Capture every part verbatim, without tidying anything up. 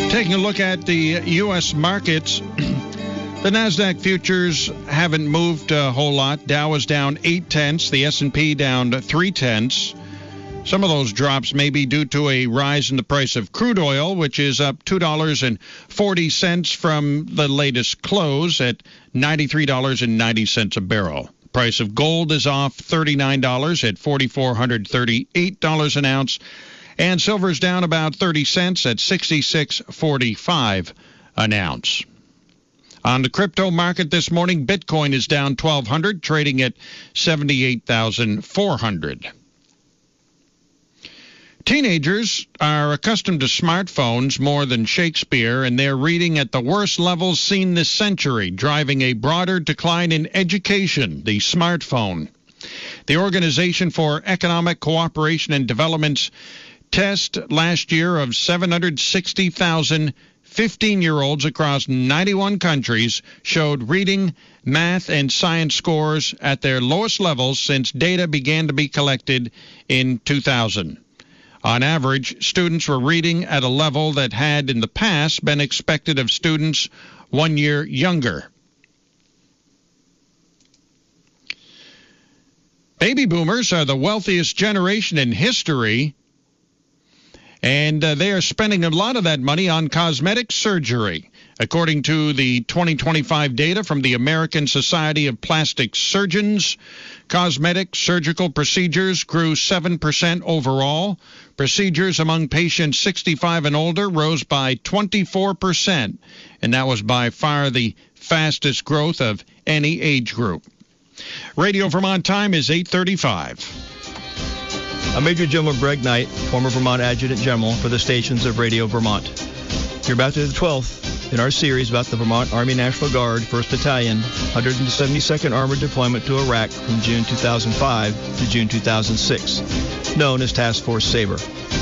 Taking a look at the U S markets, the NASDAQ futures haven't moved a whole lot. Dow is down eight tenths, the S and P down three tenths. Some of those drops may be due to a rise in the price of crude oil, which is up two dollars and forty cents from the latest close at ninety-three dollars and ninety cents a barrel. The price of gold is off thirty-nine dollars at four thousand four hundred thirty-eight dollars an ounce. And silver's down about thirty cents at sixty-six forty-five an ounce. On the crypto market this morning, Bitcoin is down twelve hundred, trading at seventy-eight thousand four hundred. Teenagers are accustomed to smartphones more than Shakespeare, and they're reading at the worst levels seen this century, driving a broader decline in education, the smartphone. The Organization for Economic Cooperation and Development's test last year of seven hundred sixty thousand fifteen-year-olds across ninety-one countries showed reading, math, and science scores at their lowest levels since data began to be collected in two thousand. On average, students were reading at a level that had in the past been expected of students one year younger. Baby boomers are the wealthiest generation in history, and uh, they are spending a lot of that money on cosmetic surgery. According to the twenty twenty-five data from the American Society of Plastic Surgeons, cosmetic surgical procedures grew seven percent overall. Procedures among patients sixty-five and older rose by twenty-four percent, and that was by far the fastest growth of any age group. Radio Vermont time is eight thirty-five. I'm Major General Greg Knight, former Vermont Adjutant General for the stations of Radio Vermont. You're about to the twelfth in our series about the Vermont Army National Guard, first Battalion, one hundred seventy-second Armored Deployment to Iraq from June two thousand five to June two thousand six, known as Task Force Sabre.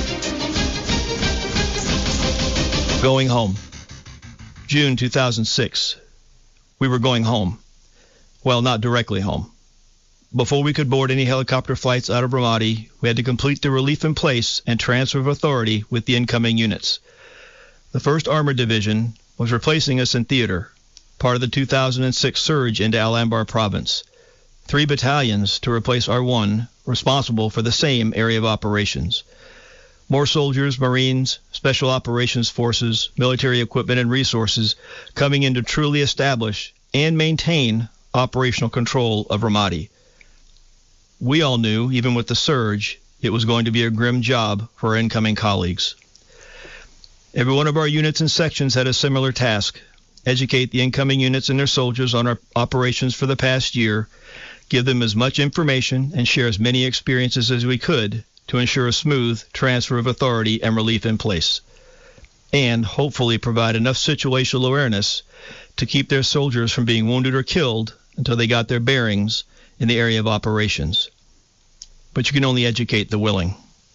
Going home. June two thousand six. We were going home. Well, not directly home. Before we could board any helicopter flights out of Ramadi, we had to complete the relief in place and transfer of authority with the incoming units. The first Armored Division was replacing us in theater, part of the two thousand six surge into Al-Anbar province. Three battalions to replace our one, responsible for the same area of operations. More soldiers, Marines, Special Operations Forces, military equipment and resources coming in to truly establish and maintain operational control of Ramadi. We all knew, even with the surge, it was going to be a grim job for our incoming colleagues. Every one of our units and sections had a similar task: educate the incoming units and their soldiers on our operations for the past year, give them as much information, and share as many experiences as we could to ensure a smooth transfer of authority and relief in place, and hopefully provide enough situational awareness to keep their soldiers from being wounded or killed until they got their bearings in the area of operations. But you can only educate the willing.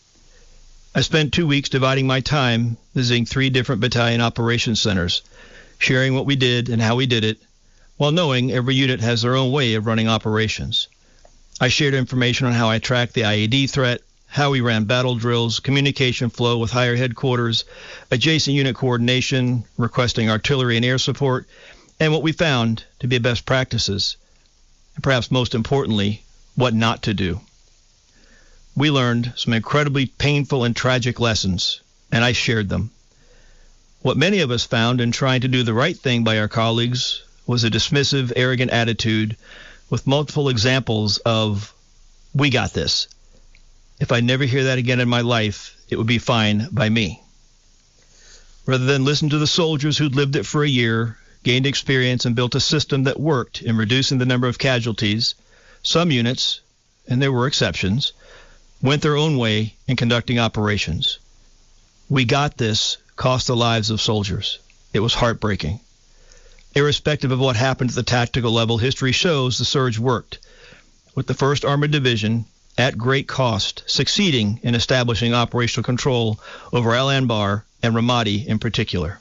I spent two weeks dividing my time visiting three different battalion operations centers, sharing what we did and how we did it, while knowing every unit has their own way of running operations. I shared information on how I tracked the I E D threat, how we ran battle drills, communication flow with higher headquarters, adjacent unit coordination, requesting artillery and air support, and what we found to be best practices, and perhaps most importantly, what not to do. We learned some incredibly painful and tragic lessons, and I shared them. What many of us found in trying to do the right thing by our colleagues was a dismissive, arrogant attitude with multiple examples of, "We got this. If I never hear that again in my life, it would be fine by me." Rather than listen to the soldiers who'd lived it for a year, gained experience, and built a system that worked in reducing the number of casualties, some units, and there were exceptions, went their own way in conducting operations. "We got this" cost the lives of soldiers. It was heartbreaking. Irrespective of what happened at the tactical level, history shows the surge worked, with the first Armored Division, at great cost, succeeding in establishing operational control over Al-Anbar and Ramadi in particular.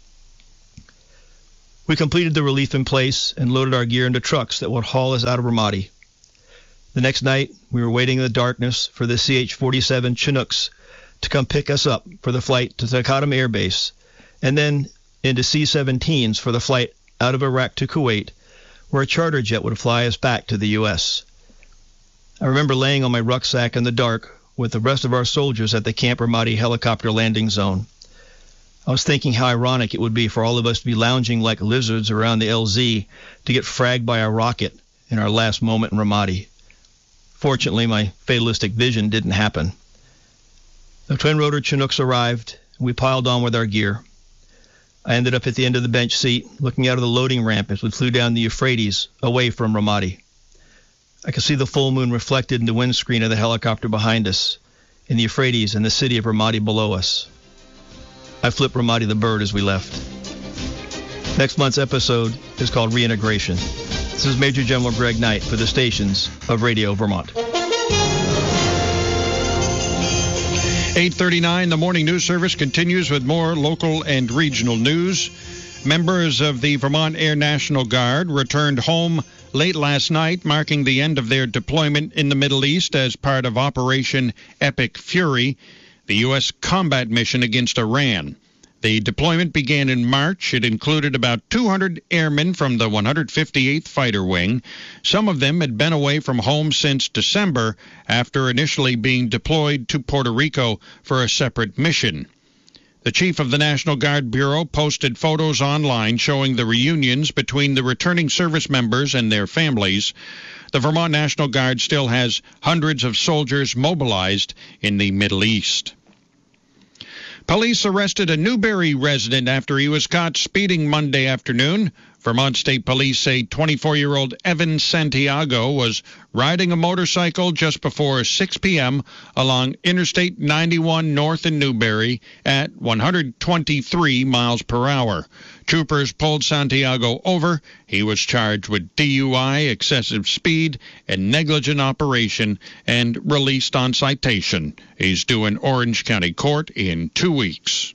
We completed the relief in place and loaded our gear into trucks that would haul us out of Ramadi. The next night, we were waiting in the darkness for the C H forty-seven Chinooks to come pick us up for the flight to Takatam Air Base and then into C seventeens for the flight out of Iraq to Kuwait, where a charter jet would fly us back to the U S. I remember laying on my rucksack in the dark with the rest of our soldiers at the Camp Ramadi helicopter landing zone. I was thinking how ironic it would be for all of us to be lounging like lizards around the L Z to get fragged by a rocket in our last moment in Ramadi. Fortunately, my fatalistic vision didn't happen. The twin-rotor Chinooks arrived, and we piled on with our gear. I ended up at the end of the bench seat, looking out of the loading ramp as we flew down the Euphrates, away from Ramadi. I could see the full moon reflected in the windscreen of the helicopter behind us, in the Euphrates and the city of Ramadi below us. I flipped Ramadi the bird as we left. Next month's episode is called Reintegration. This is Major General Greg Knight for the stations of Radio Vermont. eight thirty-nine, the Morning News Service continues with more local and regional news. Members of the Vermont Air National Guard returned home late last night, marking the end of their deployment in the Middle East as part of Operation Epic Fury, the U S combat mission against Iran. The deployment began in March. It included about two hundred airmen from the one hundred fifty-eighth Fighter Wing. Some of them had been away from home since December after initially being deployed to Puerto Rico for a separate mission. The chief of the National Guard Bureau posted photos online showing the reunions between the returning service members and their families. The Vermont National Guard still has hundreds of soldiers mobilized in the Middle East. Police arrested a Newberry resident after he was caught speeding Monday afternoon. Vermont State Police say twenty-four-year-old Evan Santiago was riding a motorcycle just before six p.m. along Interstate ninety-one north in Newberry at one hundred twenty-three miles per hour. Troopers pulled Santiago over. He was charged with D U I, excessive speed, and negligent operation, and released on citation. He's due in Orange County Court in two weeks.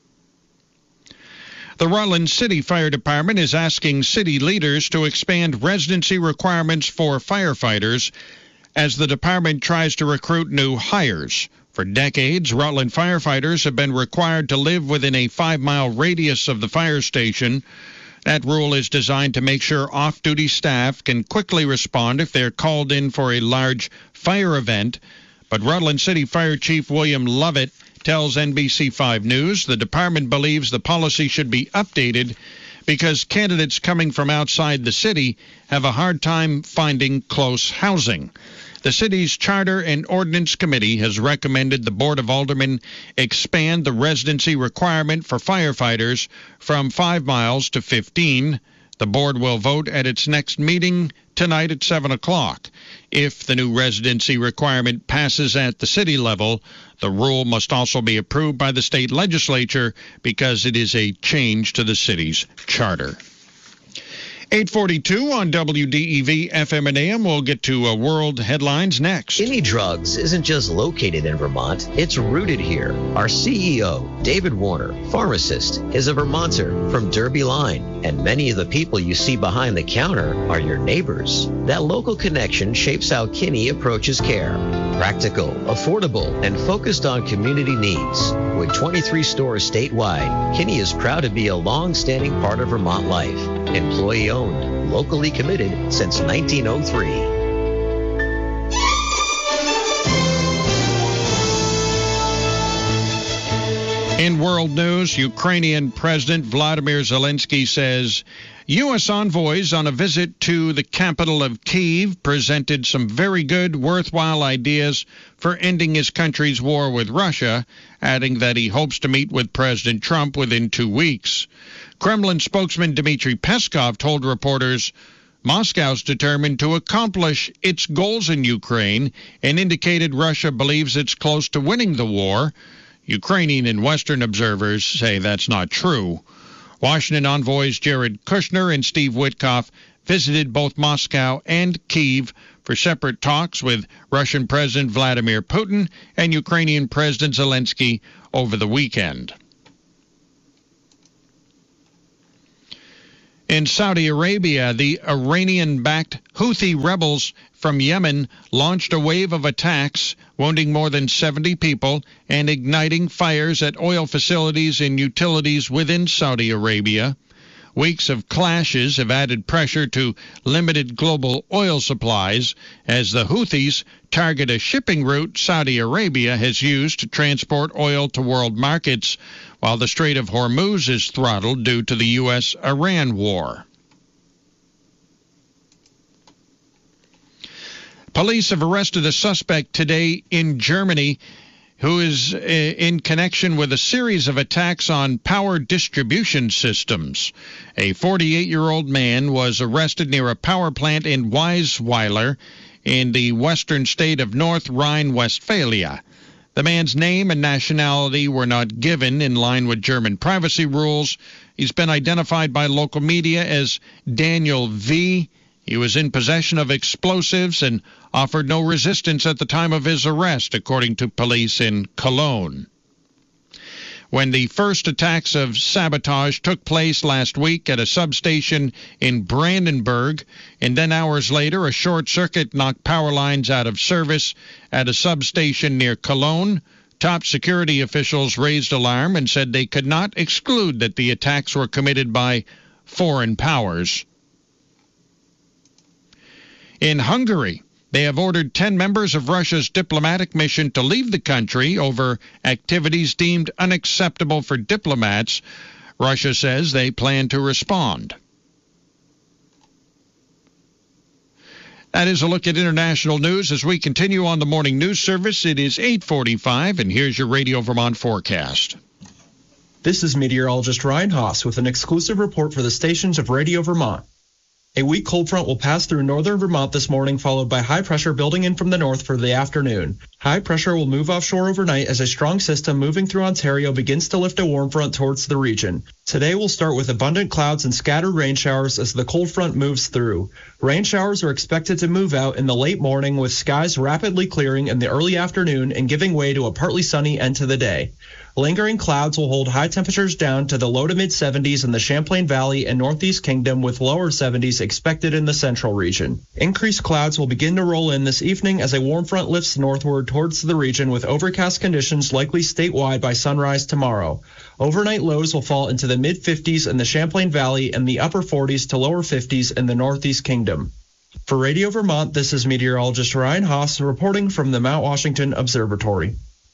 The Rutland City Fire Department is asking city leaders to expand residency requirements for firefighters as the department tries to recruit new hires. For decades, Rutland firefighters have been required to live within a five-mile radius of the fire station. That rule is designed to make sure off-duty staff can quickly respond if they're called in for a large fire event. But Rutland City Fire Chief William Lovett tells N B C five News the department believes the policy should be updated because candidates coming from outside the city have a hard time finding close housing. The city's Charter and Ordinance Committee has recommended the Board of Aldermen expand the residency requirement for firefighters from five miles to fifteen. The board will vote at its next meeting tonight at seven o'clock. If the new residency requirement passes at the city level, the rule must also be approved by the state legislature because it is a change to the city's charter. eight forty-two on W D E V F M and A M. We'll get to uh, world headlines next. Gimme Drugs isn't just located in Vermont, it's rooted here. Our C E O, David Warner, pharmacist, is a Vermonter from Derby Line, and many of the people you see behind the counter are your neighbors. That local connection shapes how Kinney approaches care. Practical, affordable, and focused on community needs. With twenty-three stores statewide, Kinney is proud to be a long-standing part of Vermont life. Employee-owned, locally committed since nineteen oh three. In world news, Ukrainian President Vladimir Zelensky says U S envoys on a visit to the capital of Kyiv presented some very good, worthwhile ideas for ending his country's war with Russia, adding that he hopes to meet with President Trump within two weeks. Kremlin spokesman Dmitry Peskov told reporters Moscow's determined to accomplish its goals in Ukraine and indicated Russia believes it's close to winning the war. Ukrainian and Western observers say that's not true. Washington envoys Jared Kushner and Steve Witkoff visited both Moscow and Kyiv for separate talks with Russian President Vladimir Putin and Ukrainian President Zelensky over the weekend. In Saudi Arabia, the Iranian-backed Houthi rebels from Yemen launched a wave of attacks, wounding more than seventy people and igniting fires at oil facilities and utilities within Saudi Arabia. Weeks of clashes have added pressure to limited global oil supplies as the Houthis target a shipping route Saudi Arabia has used to transport oil to world markets, while the Strait of Hormuz is throttled due to the U S Iran war. Police have arrested a suspect today in Germany who is in connection with a series of attacks on power distribution systems. A forty-eight-year-old man was arrested near a power plant in Weisweiler in the western state of North Rhine-Westphalia. The man's name and nationality were not given in line with German privacy rules. He's been identified by local media as Daniel V. He was in possession of explosives and offered no resistance at the time of his arrest, according to police in Cologne. When the first attacks of sabotage took place last week at a substation in Brandenburg, and then hours later a short circuit knocked power lines out of service at a substation near Cologne, top security officials raised alarm and said they could not exclude that the attacks were committed by foreign powers. In Hungary, they have ordered ten members of Russia's diplomatic mission to leave the country over activities deemed unacceptable for diplomats. Russia says they plan to respond. That is a look at international news as we continue on the morning news service. It is eight forty-five, and here's your Radio Vermont forecast. This is meteorologist Ryan Haas with an exclusive report for the stations of Radio Vermont. A weak cold front will pass through northern Vermont this morning, followed by high pressure building in from the north for the afternoon. High pressure will move offshore overnight as a strong system moving through Ontario begins to lift a warm front towards the region. Today will start with abundant clouds and scattered rain showers as the cold front moves through. Rain showers are expected to move out in the late morning, with skies rapidly clearing in the early afternoon and giving way to a partly sunny end to the day. Lingering clouds will hold high temperatures down to the low to mid seventies in the Champlain Valley and Northeast Kingdom, with lower seventies expected in the central region. Increased clouds will begin to roll in this evening as a warm front lifts northward towards the region, with overcast conditions likely statewide by sunrise tomorrow. Overnight lows will fall into the mid fifties in the Champlain Valley and the upper forties to lower fifties in the Northeast Kingdom. For Radio Vermont, this is meteorologist Ryan Haas reporting from the Mount Washington Observatory.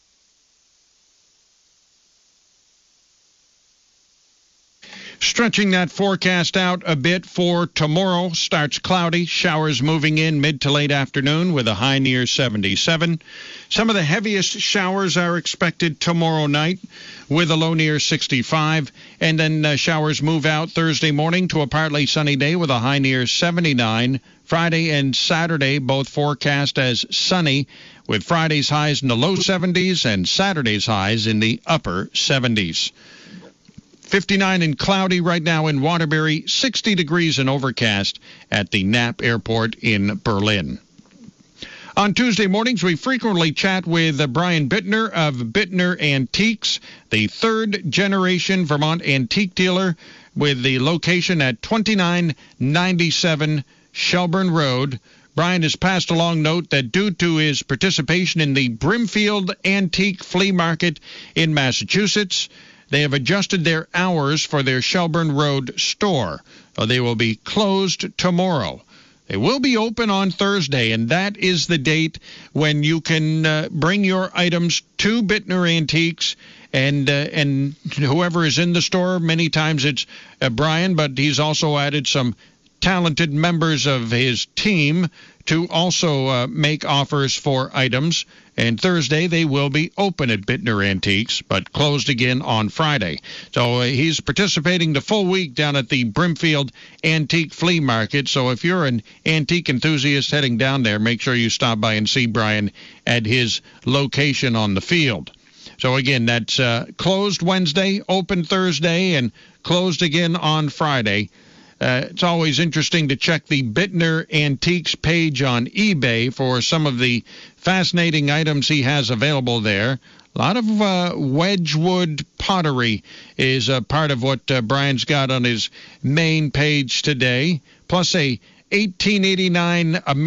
Stretching that forecast out a bit for tomorrow, starts cloudy, showers moving in mid to late afternoon with a high near seventy-seven. Some of the heaviest showers are expected tomorrow night with a low near sixty-five, and then uh, showers move out Thursday morning to a partly sunny day with a high near seventy-nine. Friday and Saturday both forecast as sunny, with Friday's highs in the low seventies and Saturday's highs in the upper seventies. fifty-nine and cloudy right now in Waterbury, sixty degrees and overcast at the Knapp Airport in Berlin. On Tuesday mornings, we frequently chat with Brian Bittner of Bittner Antiques, the third-generation Vermont antique dealer with the location at twenty-nine ninety-seven Shelburne Road. Brian has passed along note that due to his participation in the Brimfield Antique Flea Market in Massachusetts, they have adjusted their hours for their Shelburne Road store. They will be closed tomorrow. They will be open on Thursday, and that is the date when you can uh, bring your items to Bittner Antiques, and uh, and whoever is in the store, many times it's uh, Brian, but he's also added some talented members of his team to also uh, make offers for items. And Thursday they will be open at Bittner Antiques, but closed again on Friday. So uh, he's participating the full week down at the Brimfield Antique Flea Market. So if you're an antique enthusiast heading down there, make sure you stop by and see Brian at his location on the field. So again, that's uh, closed Wednesday, open Thursday, and closed again on Friday. Uh, it's always interesting to check the Bittner Antiques page on eBay for some of the fascinating items he has available there. A lot of uh, Wedgwood pottery is a part of what uh, Brian's got on his main page today, plus a eighteen eighty-nine American